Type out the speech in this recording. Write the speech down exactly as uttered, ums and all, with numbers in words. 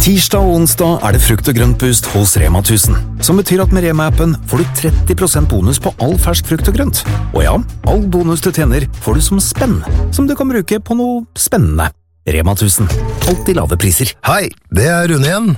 Tirsdag og onsdag er det frukt og grønt boost hos Rema tusen, som betyr at med Rema-appen får du tretti prosent bonus på all fersk frukt og grønt. Og ja, all bonus du tjener får du som spenn, som du kan bruke på noe spennende. Rema tusen, alltid lave priser. Hei, det er Rune igjen.